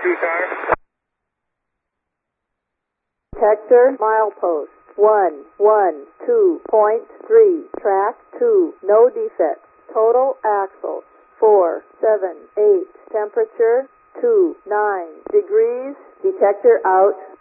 car. Detector milepost 112.3, track 2, no defects. Total axles 478, temperature 29 degrees. Detector out.